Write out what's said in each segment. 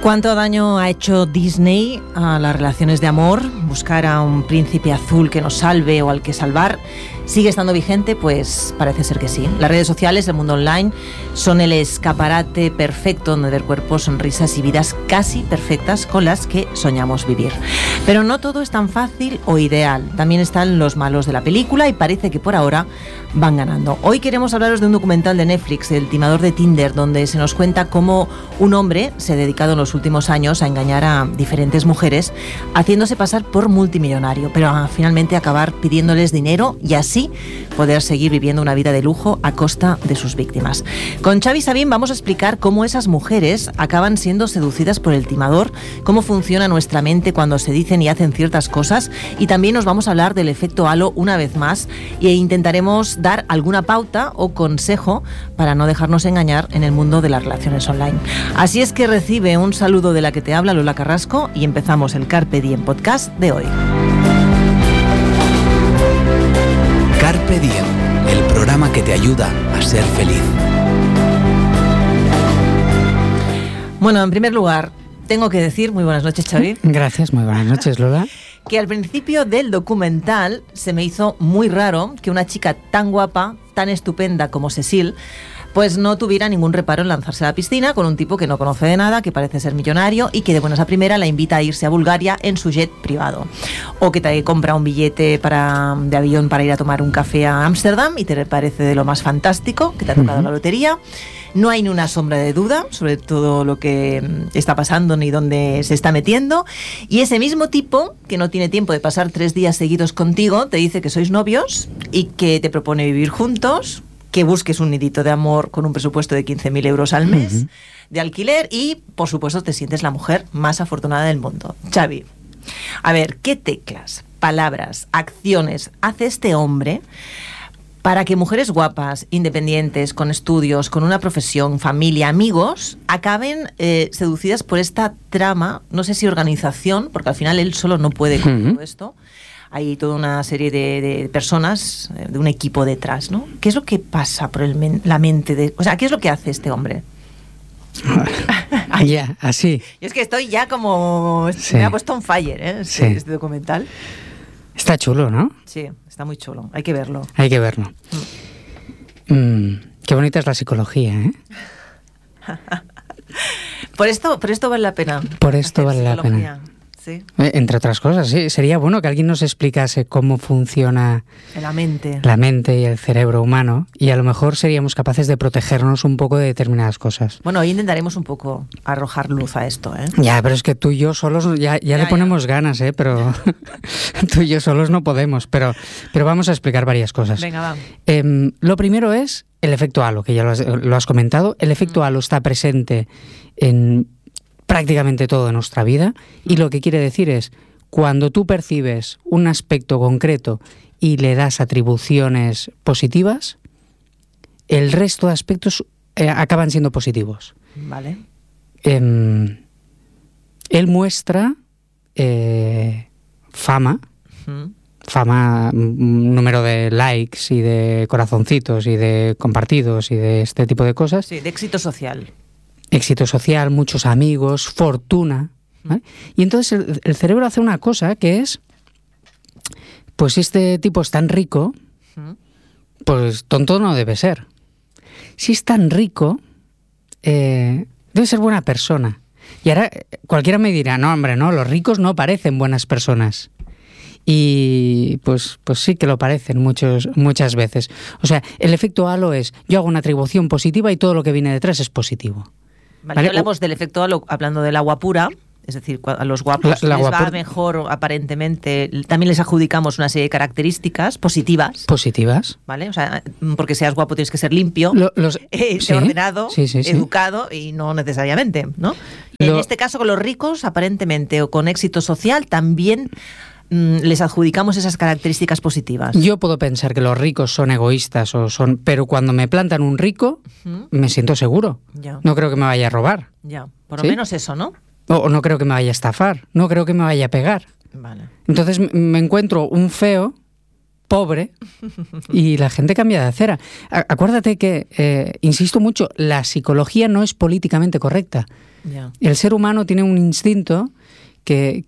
¿Cuánto daño ha hecho Disney a las relaciones de amor? ¿Buscar a un príncipe azul que nos salve o al que salvar sigue estando vigente? Pues parece ser que sí. Las redes sociales, el mundo online, son el escaparate perfecto donde ver cuerpos, sonrisas y vidas casi perfectas con las que soñamos vivir. Pero no todo es tan fácil o ideal. También están los malos de la película y parece que por ahora van ganando. Hoy queremos hablaros de un documental de Netflix, El timador de Tinder, donde se nos cuenta cómo un hombre se ha dedicado en los últimos años a engañar a diferentes mujeres, haciéndose pasar por multimillonario, pero a finalmente acabar pidiéndoles dinero y así poder seguir viviendo una vida de lujo a costa de sus víctimas. Con Xavi Sabin vamos a explicar cómo esas mujeres acaban siendo seducidas por el timador, cómo funciona nuestra mente cuando se dicen y hacen ciertas cosas, y también nos vamos a hablar del efecto halo una vez más e intentaremos dar alguna pauta o consejo para no dejarnos engañar en el mundo de las relaciones online. Así es que recibe un saludo de la que te habla, Lola Carrasco, y empezamos el Carpe Diem podcast de hoy. Carpe Diem, el programa que te ayuda a ser feliz. Bueno, en primer lugar, tengo que decir, muy buenas noches, Xavi. Gracias, muy buenas noches, Lola. Que al principio del documental se me hizo muy raro que una chica tan guapa, tan estupenda como Cecile, pues no tuviera ningún reparo en lanzarse a la piscina con un tipo que no conoce de nada, que parece ser millonario y que de buenas a primera la invita a irse a Bulgaria en su jet privado. O que te compra un billete de avión para ir a tomar un café a Ámsterdam y te parece de lo más fantástico, que te ha tocado la lotería. No hay ni una sombra de duda sobre todo lo que está pasando ni dónde se está metiendo. Y ese mismo tipo, que no tiene tiempo de pasar 3 días seguidos contigo, te dice que sois novios y que te propone vivir juntos, que busques un nidito de amor con un presupuesto de 15.000 euros al mes de alquiler y, por supuesto, te sientes la mujer más afortunada del mundo. Xavi, a ver, ¿qué teclas, palabras, acciones hace este hombre para que mujeres guapas, independientes, con estudios, con una profesión, familia, amigos, acaben seducidas por esta trama, no sé si organización, porque al final él solo no puede con todo esto? Hay toda una serie de personas, de un equipo detrás, ¿no? ¿Qué es lo que pasa por la mente de... O sea, ¿qué es lo que hace este hombre? Ya, así. Yo es que estoy ya como... Sí. Me ha puesto on fire, este documental. Está chulo, ¿no? Sí, está muy chulo. Hay que verlo. Hay que verlo. Qué bonita es la psicología, ¿eh? Por esto vale la pena. Por esto vale la pena. Sí. Entre otras cosas, sí. Sería bueno que alguien nos explicase cómo funciona la mente y el cerebro humano, y a lo mejor seríamos capaces de protegernos un poco de determinadas cosas. Bueno, hoy intentaremos un poco arrojar luz a esto, ¿eh? Ya, pero es que tú y yo solos ya le ponemos ganas, ¿eh? Pero tú y yo solos no podemos, pero vamos a explicar varias cosas. Venga, va. Lo primero es el efecto halo, que ya lo has comentado. El efecto halo está presente en prácticamente todo en nuestra vida, y lo que quiere decir es, cuando tú percibes un aspecto concreto y le das atribuciones positivas, el resto de aspectos acaban siendo positivos. Vale. Él muestra fama, número de likes y de corazoncitos y de compartidos y de este tipo de cosas. Sí, de éxito social. Éxito social, muchos amigos, fortuna, ¿vale? Y entonces el cerebro hace una cosa que es, pues si este tipo es tan rico, pues tonto no debe ser. Si es tan rico, debe ser buena persona. Y ahora cualquiera me dirá, no hombre, no, los ricos no parecen buenas personas. Y pues sí que lo parecen muchas veces. O sea, el efecto halo es, yo hago una atribución positiva y todo lo que viene detrás es positivo. Vale, hablamos del efecto halo hablando del agua pura, es decir, a los guapos les va mejor aparentemente, también les adjudicamos una serie de características positivas. Positivas. ¿Vale? O sea, porque seas guapo tienes que ser limpio, sí, ordenado, sí. educado, y no necesariamente, ¿no? En este caso con los ricos, aparentemente, o con éxito social, también les adjudicamos esas características positivas. Yo puedo pensar que los ricos son egoístas pero cuando me plantan un rico, me siento seguro. Ya. No creo que me vaya a robar. Ya, por lo menos eso, ¿no? O no creo que me vaya a estafar, no creo que me vaya a pegar. Vale. Entonces me encuentro un feo, pobre y la gente cambia de acera. Acuérdate que, insisto mucho, la psicología no es políticamente correcta. Ya. El ser humano tiene un instinto que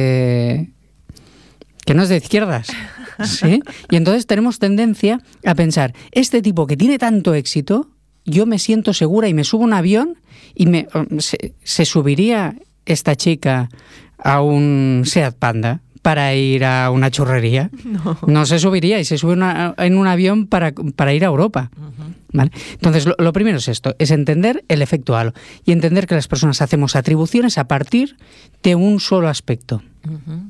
no es de izquierdas, ¿sí? Y entonces tenemos tendencia a pensar, este tipo que tiene tanto éxito, yo me siento segura y me subo a un avión y se subiría esta chica a un Seat Panda para ir a una churrería. No se subiría y se sube en un avión para ir a Europa. Uh-huh. ¿Vale? Entonces, lo primero es esto, es entender el efecto halo y entender que las personas hacemos atribuciones a partir de un solo aspecto. Uh-huh.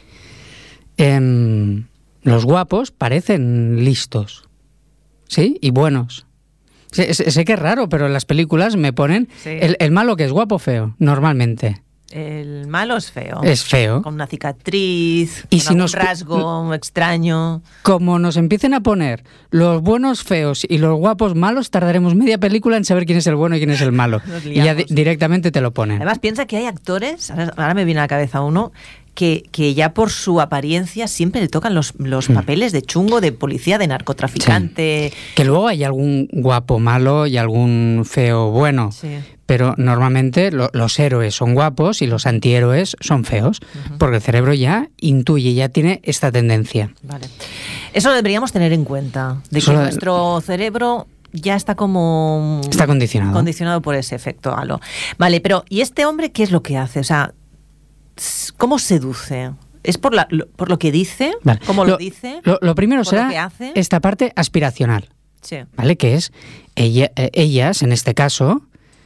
Los guapos parecen listos, ¿sí? Y buenos. Sé que es raro, pero en las películas me ponen el malo que es guapo o feo, normalmente. El malo es feo. Es feo. Con una cicatriz, y con un rasgo extraño. Como nos empiecen a poner los buenos feos y los guapos malos, tardaremos media película en saber quién es el bueno y quién es el malo. Y ya directamente te lo ponen. Además, piensa que hay actores, ahora me viene a la cabeza uno, que ya por su apariencia siempre le tocan los papeles de chungo, de policía, de narcotraficante. Sí. Que luego hay algún guapo malo y algún feo bueno. Sí. Pero normalmente los héroes son guapos y los antihéroes son feos, uh-huh. Porque el cerebro ya intuye, ya tiene esta tendencia. Vale. Eso lo deberíamos tener en cuenta, de que nuestro cerebro ya está como... Está condicionado. Condicionado por ese efecto halo. Vale, pero ¿y este hombre qué es lo que hace? O sea, ¿cómo seduce? ¿Es por lo que dice? Vale. ¿Cómo lo dice? Lo primero será esta parte aspiracional, sí. ¿Vale? Que es ellas, en este caso...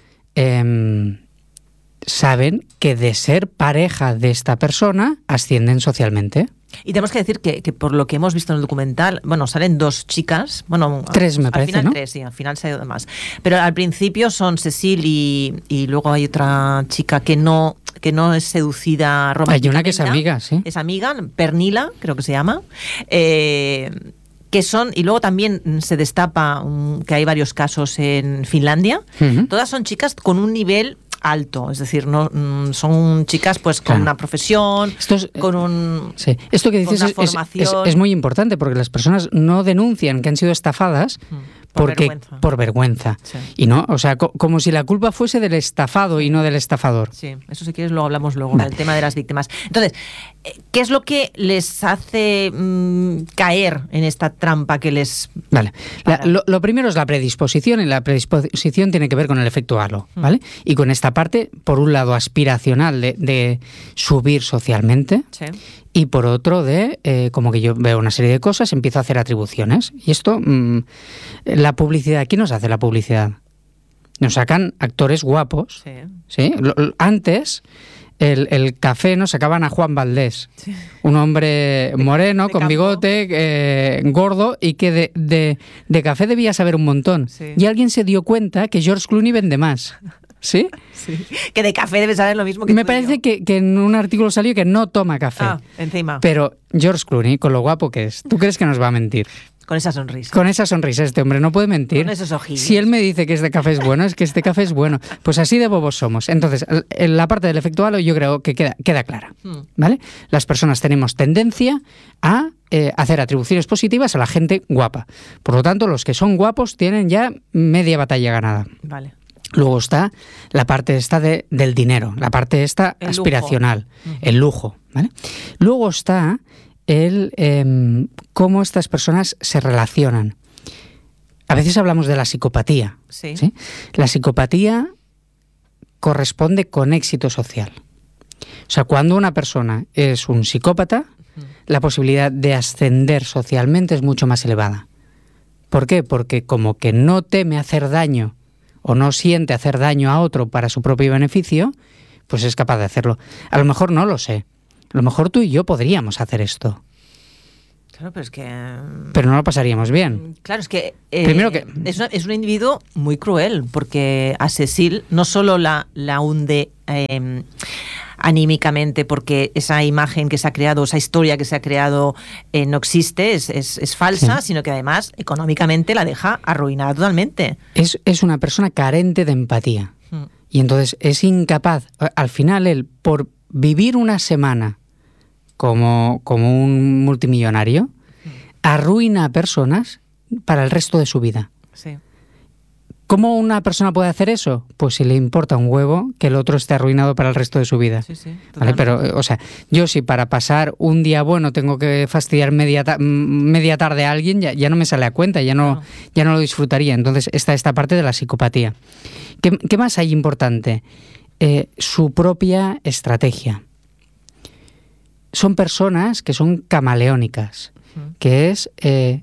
saben que de ser pareja de esta persona ascienden socialmente. Y tenemos que decir que por lo que hemos visto en el documental, bueno, salen dos chicas, bueno, tres me parece, al final, ¿no? Tres, sí, al final se ha ido más. Pero al principio son Cecil y luego hay otra chica que no es seducida románticamente. Hay una que es amiga, sí. Es amiga, Pernilla, creo que se llama. Que son, y luego también se destapa que hay varios casos en Finlandia. Uh-huh. Todas son chicas con un nivel alto, es decir, no son chicas pues con una profesión, con un sí. Esto que dices es muy importante porque las personas no denuncian que han sido estafadas por vergüenza. Sí. Y no, o sea, como si la culpa fuese del estafado y no del estafador. Sí, eso si quieres lo hablamos luego, del tema de las víctimas. Entonces, ¿qué es lo que les hace caer en esta trampa que les... Vale, lo primero es la predisposición, y la predisposición tiene que ver con el efecto halo, ¿vale? Y con esta parte, por un lado, aspiracional de subir socialmente, sí. Y por otro como que yo veo una serie de cosas, empiezo a hacer atribuciones. Y esto, la publicidad, ¿quién nos hace la publicidad? Nos sacan actores guapos, ¿sí? Antes... El café nos sacaban a Juan Valdés, sí. Un hombre moreno, con bigote, gordo, y que de café debía saber un montón. Sí. Y alguien se dio cuenta que George Clooney vende más. ¿Sí? Sí. Que de café debe saber lo mismo que me parece que en un artículo salió que no toma café. Encima. Pero George Clooney, con lo guapo que es, ¿tú crees que nos va a mentir? Con esa sonrisa. Con esa sonrisa, este hombre no puede mentir. Con esos ojillos. Si él me dice que este café es bueno, es que este café es bueno. Pues así de bobos somos. Entonces, en la parte del efecto halo yo creo que queda clara, ¿vale? Las personas tenemos tendencia a hacer atribuciones positivas a la gente guapa. Por lo tanto, los que son guapos tienen ya media batalla ganada. Vale. Luego está la parte esta del dinero, la parte esta el aspiracional, lujo. El lujo, ¿vale? Luego está cómo estas personas se relacionan. A veces hablamos de la psicopatía. Sí. ¿Sí? La psicopatía corresponde con éxito social. O sea, cuando una persona es un psicópata, la posibilidad de ascender socialmente es mucho más elevada. ¿Por qué? Porque como que no teme hacer daño o no siente hacer daño a otro para su propio beneficio, pues es capaz de hacerlo. A lo mejor no lo sé. A lo mejor tú y yo podríamos hacer esto. Claro, pero es que... Pero no lo pasaríamos bien. Claro, es que... Primero que... Es un individuo muy cruel, porque a Cecil no solo la hunde anímicamente, porque esa imagen que se ha creado, esa historia que se ha creado no existe, es falsa, sí. Sino que además económicamente la deja arruinada totalmente. Es una persona carente de empatía. Y entonces es incapaz, al final él, por vivir una semana como un multimillonario, arruina a personas para el resto de su vida. Sí. ¿Cómo una persona puede hacer eso? Pues si le importa un huevo que el otro esté arruinado para el resto de su vida. Sí, sí, ¿Vale? Pero, o sea, yo si para pasar un día bueno tengo que fastidiar media tarde a alguien, ya no me sale a cuenta, ya no lo disfrutaría. Entonces está esta parte de la psicopatía. ¿Qué más hay importante? Su propia estrategia. Son personas que son camaleónicas, que es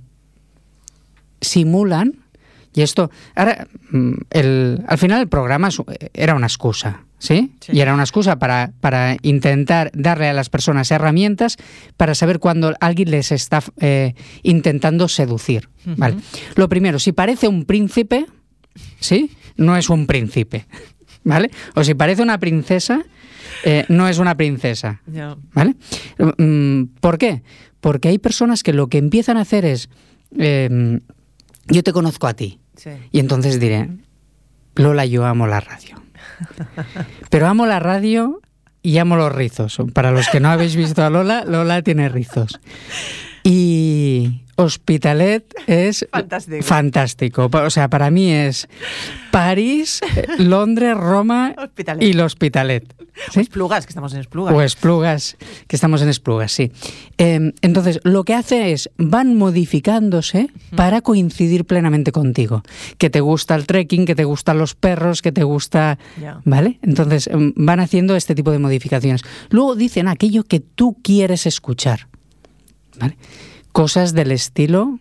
simulan. Y esto, ahora, al final el programa era una excusa, ¿sí? Y era una excusa para intentar darle a las personas herramientas para saber cuándo alguien les está intentando seducir, ¿vale? Lo primero, si parece un príncipe, ¿sí? No es un príncipe, ¿vale? O si parece una princesa, no es una princesa, ¿vale? ¿Por qué? Porque hay personas que lo que empiezan a hacer es... yo te conozco a ti. Sí. Y entonces diré, Lola, yo amo la radio. Pero amo la radio y amo los rizos. Para los que no habéis visto a Lola, Lola tiene rizos. Y Hospitalet es fantástico. O sea, para mí es París, Londres, Roma Hospitalet. Y l'Hospitalet. ¿Sí? O Esplugas, que estamos en Esplugas. O Esplugas, que estamos en Esplugas, sí. Entonces, lo que hace es, van modificándose para coincidir plenamente contigo. Que te gusta el trekking, que te gustan los perros, que te gusta... ¿Vale? Entonces, van haciendo este tipo de modificaciones. Luego dicen aquello que tú quieres escuchar. ¿Vale? Cosas del estilo...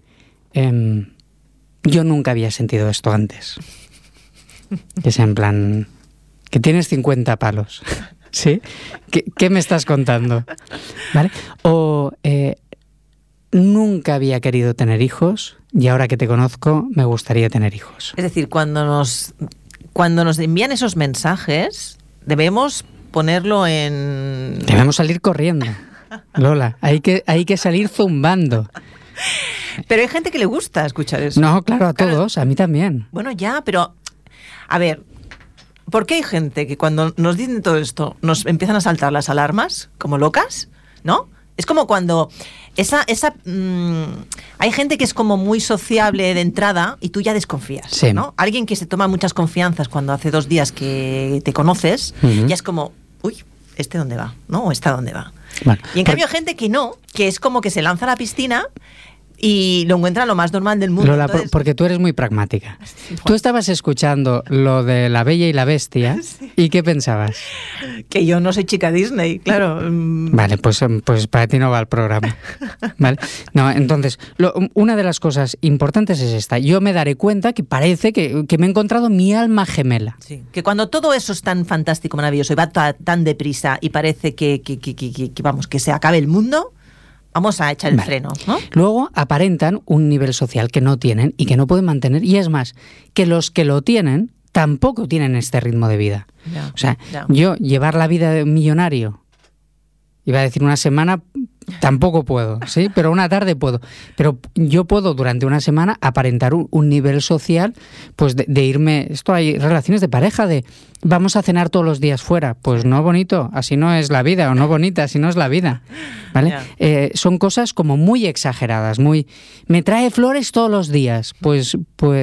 yo nunca había sentido esto antes. Que es en plan... Que tienes 50 palos, ¿sí? ¿Qué me estás contando? ¿Vale? O nunca había querido tener hijos y ahora que te conozco me gustaría tener hijos. Es decir, cuando nos envían esos mensajes, debemos ponerlo en... Debemos salir corriendo, Lola. Hay que salir zumbando. Pero hay gente que le gusta escuchar eso. No, claro, a todos, a mí también. Bueno, ya, pero... A ver... ¿Por qué hay gente que cuando nos dicen todo esto nos empiezan a saltar las alarmas como locas? ¿No? Es como cuando hay gente que es como muy sociable de entrada y tú ya desconfías, sí. ¿No? Alguien que se toma muchas confianzas cuando hace 2 días que te conoces, ya es como, uy, ¿este dónde va? ¿No? ¿O esta dónde va? Bueno, y en cambio hay gente que no, que es como que se lanza a la piscina y lo encuentra lo más normal del mundo. Lola, entonces... porque tú eres muy pragmática. Sí, bueno. Tú estabas escuchando lo de La Bella y la Bestia, sí. ¿Y qué pensabas? Que yo no soy chica Disney, claro. Vale, pues para ti no va el programa. ¿Vale? No, entonces, una de las cosas importantes es esta. Yo me daré cuenta que parece que me he encontrado mi alma gemela. Sí, que cuando todo eso es tan fantástico, maravilloso y va tan deprisa y parece que vamos, que se acabe el mundo... Vamos a echar el freno, ¿no? Luego aparentan un nivel social que no tienen y que no pueden mantener. Y es más, que los que lo tienen tampoco tienen este ritmo de vida. O sea, yo llevar la vida de un millonario, iba a decir una semana, tampoco puedo, ¿sí? Pero una tarde puedo. Pero yo puedo durante una semana aparentar un nivel social, pues de irme... Esto hay relaciones de pareja, de vamos a cenar todos los días fuera. Pues no, bonito, así no es la vida, o no, bonita, así no es la vida. ¿Vale? Son cosas como muy exageradas, muy... Me trae flores todos los días. Pues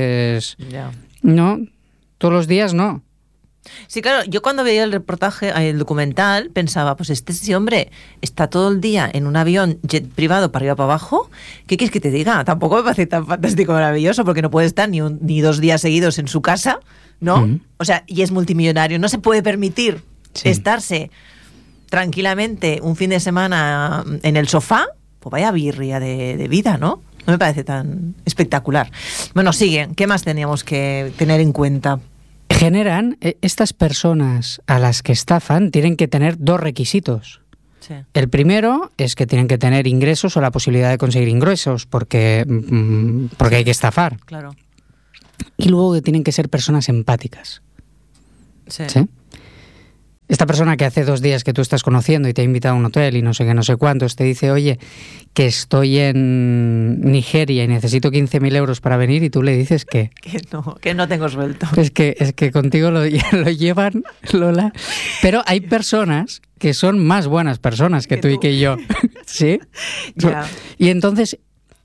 no, todos los días no. Sí, claro, yo cuando veía el reportaje, el documental, pensaba, pues ese hombre está todo el día en un avión jet privado para arriba para abajo. ¿Qué quieres que te diga? Tampoco me parece tan fantástico, maravilloso, porque no puede estar ni 2 días seguidos en su casa, ¿no? O sea, y es multimillonario, no se puede permitir estarse tranquilamente un fin de semana en el sofá. Pues vaya birria de vida, ¿no? No me parece tan espectacular. Bueno, sigue. ¿Qué más teníamos que tener en cuenta? Generan, estas personas a las que estafan tienen que tener 2 requisitos. Sí. El primero es que tienen que tener ingresos o la posibilidad de conseguir ingresos, porque hay que estafar. Claro. Y luego que tienen que ser personas empáticas. Sí. ¿Sí? Esta persona que hace 2 días que tú estás conociendo y te ha invitado a un hotel y no sé qué, no sé cuántos, te dice, oye, que estoy en Nigeria y necesito 15.000 euros para venir, y tú le dices que no tengo suelto. Es que contigo lo llevan, Lola. Pero hay personas que son más buenas personas que tú y que yo. ¿Sí? Ya. Y entonces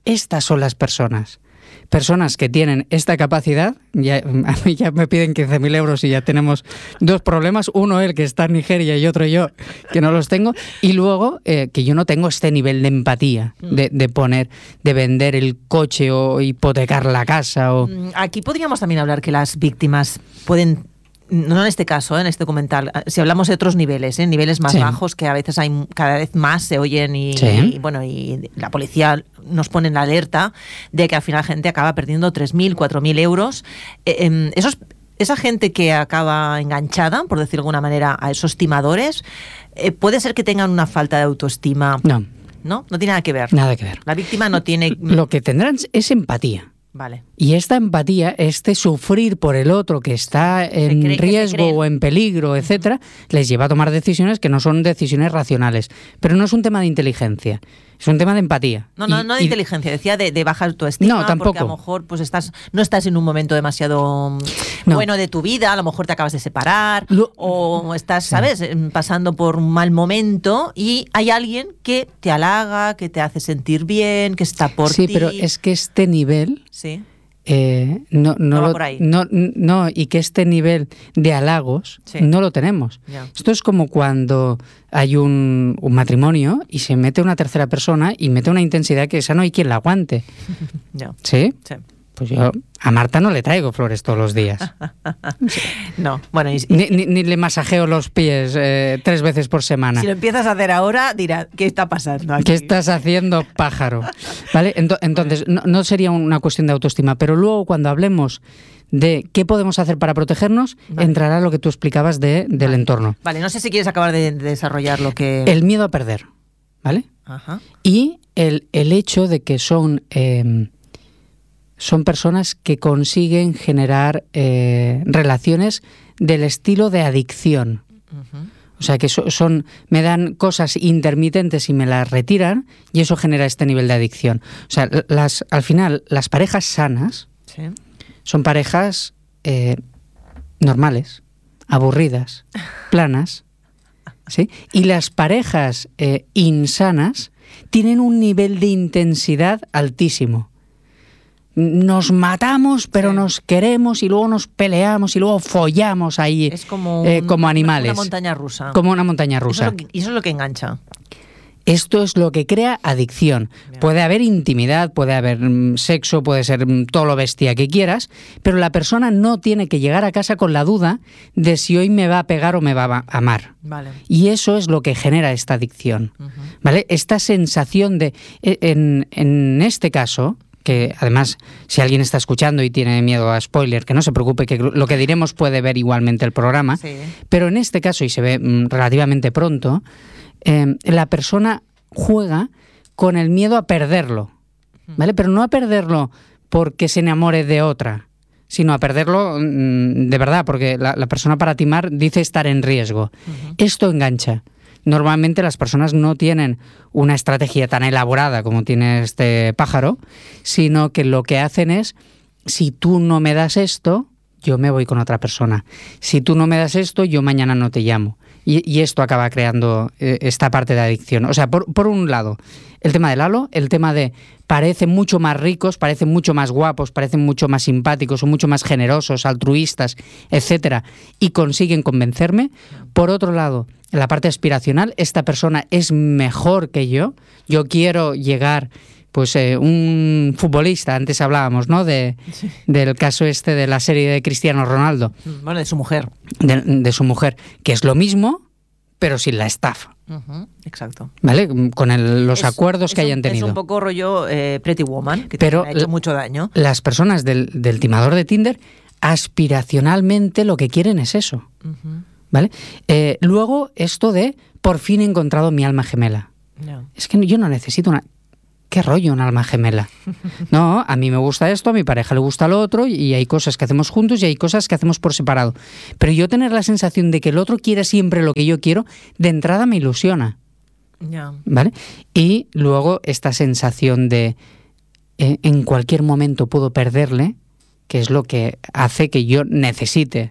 estas son las personas. Personas que tienen esta capacidad, a mí ya me piden 15.000 euros y ya tenemos dos problemas, uno el que está en Nigeria y otro yo que no los tengo, y luego que yo no tengo este nivel de empatía de vender el coche o hipotecar la casa. Aquí podríamos también hablar que las víctimas pueden... No en este caso, en este documental, si hablamos de otros niveles, niveles más bajos que a veces hay cada vez más se oyen y la policía nos pone en la alerta de que al final la gente acaba perdiendo 3.000, 4.000 euros. Esa gente que acaba enganchada, por decirlo de alguna manera, a esos timadores, puede ser que tengan una falta de autoestima. No. ¿No? No tiene nada que ver. Nada que ver. La víctima no tiene... Lo que tendrán es empatía. Vale. Y esta empatía, este sufrir por el otro que está en riesgo o en peligro, etcétera, les lleva a tomar decisiones que no son decisiones racionales. Pero no es un tema de inteligencia, es un tema de empatía. No de inteligencia, decía de baja autoestima. No, tampoco. Porque a lo mejor pues no estás en un momento demasiado bueno de tu vida, a lo mejor te acabas de separar, o estás, ¿sabes?, pasando por un mal momento y hay alguien que te halaga, que te hace sentir bien, que está por ti. Sí, pero es que este nivel... Sí. No va por ahí. No, y que este nivel de halagos no lo tenemos. Ya. Esto es como cuando hay un matrimonio y se mete una tercera persona y mete una intensidad que esa no hay quien la aguante. Ya. ¿Sí? Sí. Pues yo a Marta no le traigo flores todos los días. No, bueno... Ni le masajeo los pies 3 veces por semana. Si lo empiezas a hacer ahora, dirá, ¿qué está pasando aquí? ¿Qué estás haciendo, pájaro? ¿Vale? Entonces, no sería una cuestión de autoestima, pero luego cuando hablemos de qué podemos hacer para protegernos, entrará lo que tú explicabas del entorno. Vale, no sé si quieres acabar de desarrollar lo que... El miedo a perder, ¿vale? Ajá. Y el hecho de que son personas que consiguen generar relaciones del estilo de adicción. Uh-huh. O sea, que me dan cosas intermitentes y me las retiran y eso genera este nivel de adicción. O sea, al final, las parejas sanas son parejas normales, aburridas, planas, ¿sí? Y las parejas insanas tienen un nivel de intensidad altísimo. Nos matamos, pero nos queremos y luego nos peleamos y luego follamos ahí. Es como, como animales. Una montaña rusa. Como una montaña rusa. Y eso es lo que engancha. Esto es lo que crea adicción. Yeah. Puede haber intimidad, puede haber sexo, puede ser todo lo bestia que quieras, pero la persona no tiene que llegar a casa con la duda de si hoy me va a pegar o me va a amar. Vale. Y eso es lo que genera esta adicción. Uh-huh. ¿Vale? Esta sensación de... En este caso... que además, si alguien está escuchando y tiene miedo a spoiler, que no se preocupe, que lo que diremos puede ver igualmente el programa, pero en este caso, y se ve relativamente pronto, la persona juega con el miedo a perderlo, ¿vale? Pero no a perderlo porque se enamore de otra, sino a perderlo de verdad, porque la persona para timar dice estar en riesgo. Uh-huh. Esto engancha. Normalmente las personas no tienen una estrategia tan elaborada como tiene este pájaro, sino que lo que hacen es, si tú no me das esto, yo me voy con otra persona. Si tú no me das esto, yo mañana no te llamo. Y esto acaba creando esta parte de adicción. O sea, por un lado, el tema del halo, el tema de parecen mucho más ricos, parecen mucho más guapos, parecen mucho más simpáticos o mucho más generosos, altruistas, etcétera, y consiguen convencerme. Por otro lado, en la parte aspiracional, esta persona es mejor que yo quiero llegar... Pues un futbolista, antes hablábamos, ¿no? Del caso de la serie de Cristiano Ronaldo. Bueno, de su mujer. De su mujer, que es lo mismo, pero sin la estafa. Uh-huh, exacto. ¿Vale? Con los acuerdos que hayan tenido. Es un poco rollo Pretty Woman, que te ha hecho mucho daño. Las personas del timador de Tinder, aspiracionalmente lo que quieren es eso. Uh-huh. ¿Vale? Luego, esto de por fin he encontrado mi alma gemela. No. Es que yo no necesito una... ¿Qué rollo un alma gemela? No, a mí me gusta esto, a mi pareja le gusta lo otro y hay cosas que hacemos juntos y hay cosas que hacemos por separado. Pero yo tener la sensación de que el otro quiere siempre lo que yo quiero, de entrada me ilusiona. Yeah. ¿Vale? Y luego esta sensación de en cualquier momento puedo perderle, que es lo que hace que yo necesite